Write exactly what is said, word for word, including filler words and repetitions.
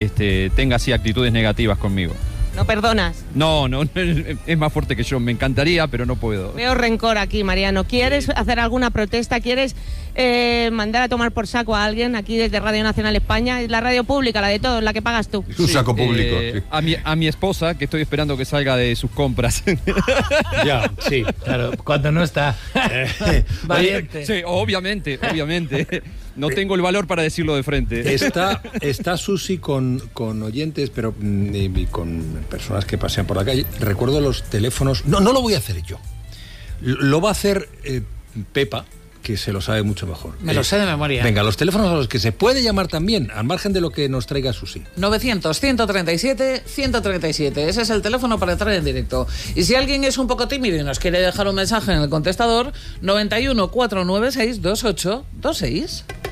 este, tenga así actitudes negativas conmigo. ¿No perdonas? No, no, es más fuerte que yo. Me encantaría, pero no puedo. Veo rencor aquí, Mariano. ¿Quieres sí. hacer alguna protesta? ¿Quieres eh, mandar a tomar por saco a alguien aquí desde Radio Nacional España? Es la radio pública, la de todos, la que pagas tú. Es un sí, saco público. Eh, sí. a, mi, a mi esposa, que estoy esperando que salga de sus compras. Ya, sí, claro, cuando no está. Eh, valiente. Sí, obviamente, obviamente. No tengo el valor para decirlo de frente. Está, está Susi con, con oyentes, pero y con personas que pasean por la calle. Recuerdo los teléfonos. No, no lo voy a hacer yo. Lo va a hacer eh, Pepa, que se lo sabe mucho mejor. Me lo eh, sé de memoria. Venga, los teléfonos a los que se puede llamar también, al margen de lo que nos traiga Susi. novecientos, ciento treinta y siete, ciento treinta y siete. Ese es el teléfono para entrar en directo. Y si alguien es un poco tímido y nos quiere dejar un mensaje en el contestador, noventa y uno, cuatrocientos noventa y seis, veintiocho veintiséis.